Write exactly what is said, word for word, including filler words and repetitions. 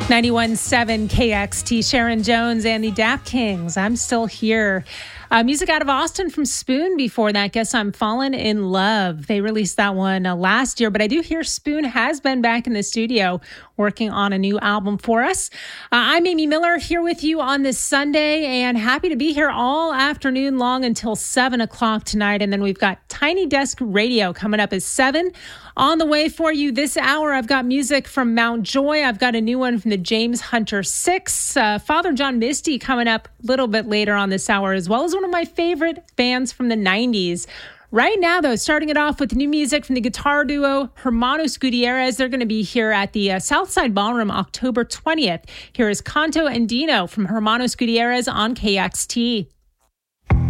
ninety-one point seven K X T, Sharon Jones and the Dap Kings. I'm still here. Uh, music out of Austin from Spoon before that. Guess I'm Fallen in Love. They released that one uh, last year, but I do hear Spoon has been back in the studio working on a new album for us. Uh, I'm Amy Miller here with you on this Sunday and happy to be here all afternoon long until seven o'clock tonight. And then we've got Tiny Desk Radio coming up at seven. On the way for you this hour, I've got music from Mount Joy. I've got a new one from the James Hunter Six. Uh, Father John Misty coming up a little bit later on this hour, as well as one of my favorite bands from the nineties. Right now, though, starting it off with new music from the guitar duo Hermanos Gutierrez. They're going to be here at the uh, Southside Ballroom October twentieth. Here is Canto Andino from Hermanos Gutierrez on K X T.